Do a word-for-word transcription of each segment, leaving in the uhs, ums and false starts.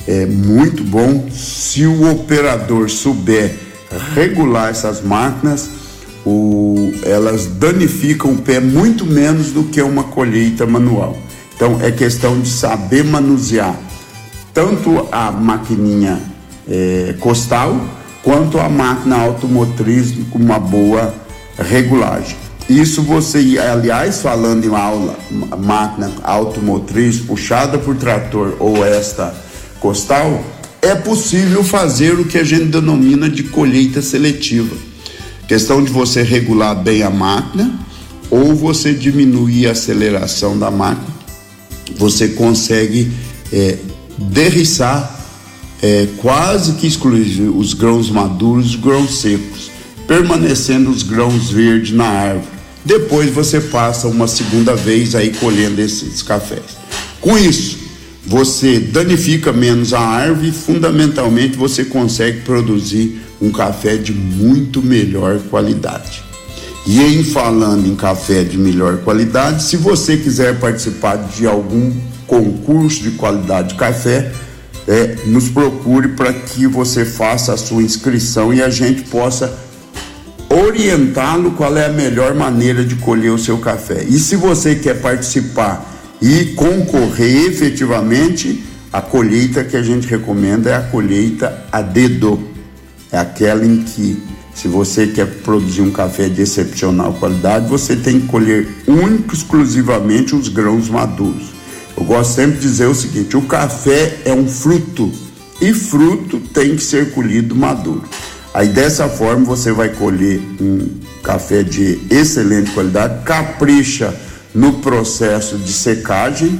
é muito bom. Se o operador souber regular essas máquinas, o, elas danificam o pé muito menos do que uma colheita manual. Então é questão de saber manusear tanto a maquininha é, costal quanto a máquina automotriz com uma boa regulagem. Isso você, aliás, falando em aula, máquina automotriz puxada por trator ou esta costal, é possível fazer o que a gente denomina de colheita seletiva. Questão de você regular bem a máquina, ou você diminuir a aceleração da máquina, você consegue é, derriçar é, quase que excluir os grãos maduros, os grãos secos, permanecendo os grãos verdes na árvore. Depois você passa uma segunda vez aí colhendo esses cafés. Com isso, você danifica menos a árvore e fundamentalmente você consegue produzir um café de muito melhor qualidade. E em falando em café de melhor qualidade, se você quiser participar de algum concurso de qualidade de café, é, nos procure para que você faça a sua inscrição e a gente possa orientá-lo qual é a melhor maneira de colher o seu café. E se você quer participar e concorrer efetivamente, a colheita que a gente recomenda é a colheita a dedo. É aquela em que, se você quer produzir um café de excepcional qualidade, você tem que colher único, exclusivamente os grãos maduros. Eu gosto sempre de dizer o seguinte: o café é um fruto e fruto tem que ser colhido maduro. Aí dessa forma você vai colher um café de excelente qualidade, capricha no processo de secagem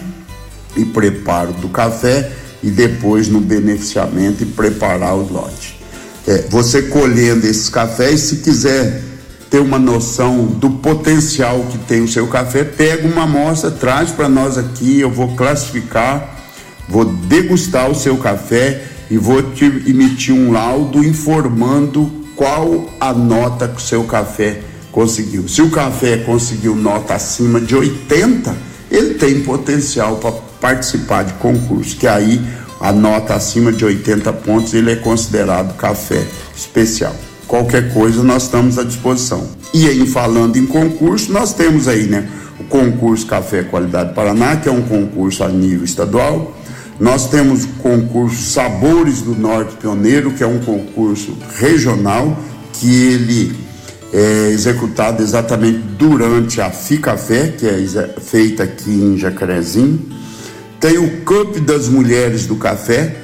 e preparo do café e depois no beneficiamento e preparar o lote. É, você colhendo esses cafés, se quiser ter uma noção do potencial que tem o seu café, pega uma amostra, traz para nós aqui, eu vou classificar, vou degustar o seu café e vou te emitir um laudo informando qual a nota que o seu café conseguiu. Se o café conseguiu nota acima de oitenta, ele tem potencial para participar de concurso, que aí a nota acima de oitenta pontos ele é considerado café especial. Qualquer coisa nós estamos à disposição. E em falando em concurso, nós temos aí, né, o concurso Café Qualidade Paraná, que é um concurso a nível estadual. Nós temos o concurso Sabores do Norte Pioneiro, que é um concurso regional, que ele é executado exatamente durante a FICafé, que é feita aqui em Jacarezinho. Tem o Cup das Mulheres do Café,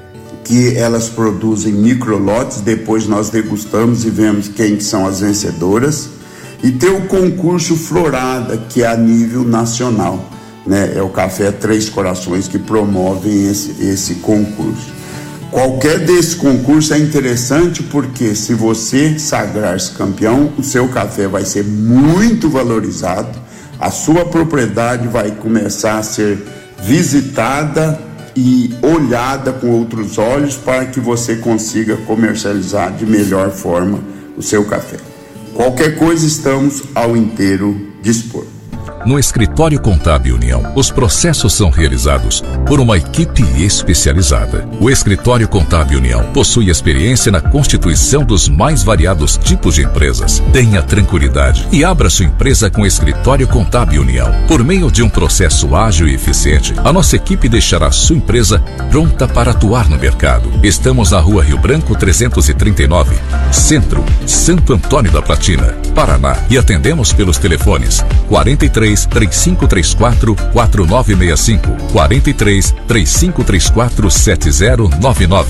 que elas produzem microlotes, depois nós degustamos e vemos quem são as vencedoras. E tem o concurso Florada, que é a nível nacional, né? É o Café Três Corações que promovem esse, esse concurso. Qualquer desse concurso é interessante, porque se você sagrar-se campeão, o seu café vai ser muito valorizado, a sua propriedade vai começar a ser visitada e olhada com outros olhos para que você consiga comercializar de melhor forma o seu café. Qualquer coisa, estamos ao inteiro dispor. No Escritório Contábil União, os processos são realizados por uma equipe especializada. O Escritório Contábil União possui experiência na constituição dos mais variados tipos de empresas. Tenha tranquilidade e abra sua empresa com o Escritório Contábil União. Por meio de um processo ágil e eficiente, a nossa equipe deixará sua empresa pronta para atuar no mercado. Estamos na Rua Rio Branco trezentos e trinta e nove, Centro, Santo Antônio da Platina, Paraná, e atendemos pelos telefones quarenta e três, três cinco três quatro, quatro nove seis cinco, quarenta e três, três cinco três quatro, sete zero nove nove.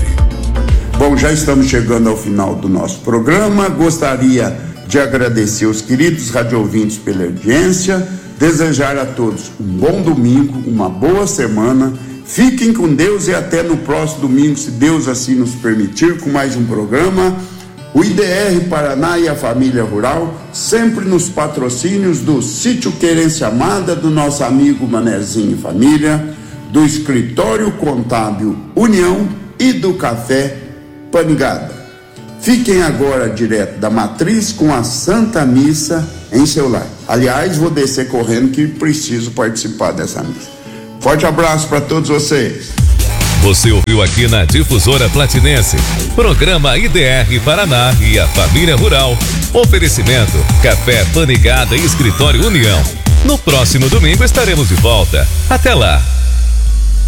Bom, já estamos chegando ao final do nosso programa. Gostaria de agradecer os queridos radioouvintes pela audiência, desejar a todos um bom domingo, uma boa semana. Fiquem com Deus e até no próximo domingo, se Deus assim nos permitir, com mais um programa. O I D R Paraná e a Família Rural, sempre nos patrocínios do Sítio Querência Amada, do nosso amigo Manezinho e Família, do Escritório Contábil União e do Café Panigada. Fiquem agora direto da matriz com a Santa Missa em seu lar. Aliás, vou descer correndo que preciso participar dessa missa. Forte abraço para todos vocês. Você ouviu aqui na Difusora Platinense. Programa I D R Paraná e a Família Rural. Oferecimento: Café Panigada e Escritório União. No próximo domingo estaremos de volta. Até lá!